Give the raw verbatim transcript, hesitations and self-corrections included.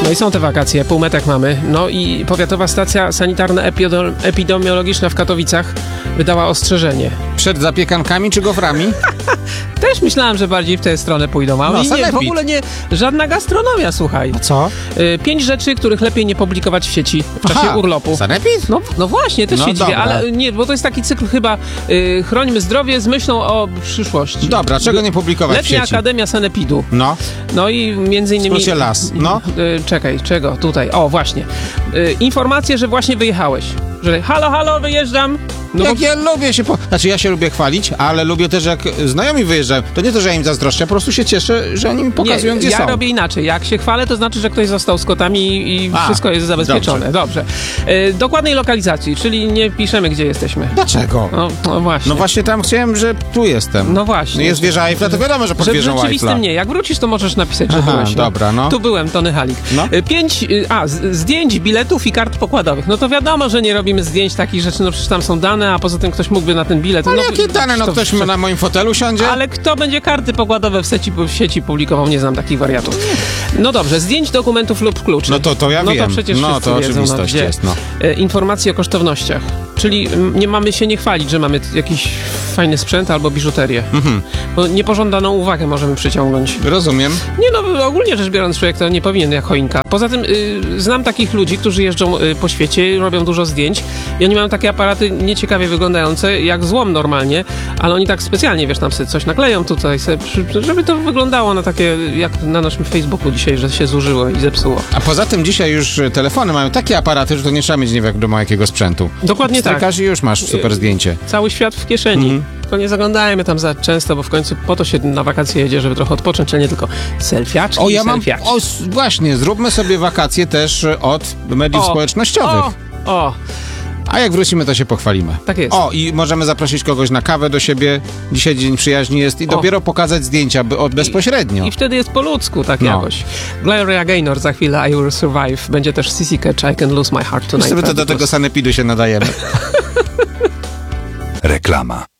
No i są te wakacje, półmetek mamy. No i powiatowa stacja sanitarno-epidemiologiczna w Katowicach wydała ostrzeżenie. Przed zapiekankami czy goframi? Też myślałem, że bardziej w tę stronę pójdą, ale No, nie, w sanepid. ogóle nie, żadna gastronomia, słuchaj. A co? Y, Pięć rzeczy, których lepiej nie publikować w sieci w czasie Aha, urlopu. sanepid? No, no właśnie, też No się dziwię, dobra. ale nie, bo to jest taki cykl chyba y, chrońmy zdrowie z myślą o przyszłości. Dobra, czego nie publikować w Letnia sieci? Akademia Sanepidu. No, No i między innymi... skrócie las. No. Y, czekaj, czego? Tutaj. O, właśnie. Y, informacje, że właśnie wyjechałeś. Że halo, halo, wyjeżdżam. No jak bo... ja lubię się... Po... Znaczy ja się lubię chwalić, ale lubię też jak znajomi wyjeżdżają. To nie to, że ja im zazdroszczę, po prostu się cieszę, że oni mi pokazują, nie, gdzie ja są. robię inaczej. Jak się chwalę, to znaczy, że ktoś został z kotami i A, wszystko jest zabezpieczone. Dobrze. Y, dokładnej lokalizacji, czyli nie piszemy, gdzie jesteśmy. Dlaczego? No, no właśnie. No właśnie tam chciałem, że tu jestem. No właśnie. No jest wieża Eiffla, to wiadomo, że pod Że w wieżą Eiffla. rzeczywistym nie. Jak wrócisz, to możesz napisać, że Aha, byłeś. No. dobra, no. Tu byłem, Tony Halik. No. Y, Pięć, y, a, z, zdjęć, biletów i kart pokładowych. No to wiadomo, że nie robimy zdjęć takich rzeczy, no przecież tam są dane, a poza tym ktoś mógłby na ten bilet... Ale no, jakie dane? No to- ktoś na moim fotelu siądzie? Ale kto będzie karty pokładowe w sieci, w sieci publikował? Nie znam takich wariatów. No dobrze, zdjęć, dokumentów lub kluczy. No to, to ja no wiem. to przecież no wszyscy to wiedzą, oczywistość gdzie. jest, no. E, Informacje o kosztownościach. Czyli mm, nie mamy się nie chwalić, że mamy jakiś fajny sprzęt albo biżuterię. Mhm. Bo niepożądaną uwagę możemy przyciągnąć. Rozumiem. Nie no, ogólnie rzecz biorąc, człowiek to nie powinien jak choinka. Poza tym y, znam takich ludzi, którzy jeżdżą y, po świecie, robią dużo zdjęć i oni mają takie aparaty nieciekawie wyglądające, jak złom normalnie, ale oni tak specjalnie, wiesz, tam sobie coś nakleją tutaj, sobie, przy- żeby to wyglądało na takie, jak na naszym Facebooku dzisiaj, że się zużyło i zepsuło. A poza tym dzisiaj już telefony mają takie aparaty, że to nie trzeba mieć nie wiadomo jakiego sprzętu. Dokładnie tak. Strykasz i już masz super zdjęcie. Cały świat w kieszeni. Mhm. Tylko nie zaglądajmy tam za często, bo w końcu po to się na wakacje jedzie, żeby trochę odpocząć, a nie tylko selfiaczki O, ja i mam... selfiaczki. O, s- właśnie, zróbmy sobie wakacje też od mediów O, społecznościowych. O, o, A jak wrócimy, to się pochwalimy. tak jest. O, i możemy zaprosić kogoś na kawę do siebie. Dzisiaj Dzień Przyjaźni jest i O. dopiero pokazać zdjęcia by- od bezpośrednio. I wtedy jest po ludzku, tak No. jakoś. Gloria Gaynor za chwilę, I Will Survive. Będzie też Sissy Catch, I Can Lose My Heart Tonight. My sobie to do tego sanepidu się nadajemy. Reklama.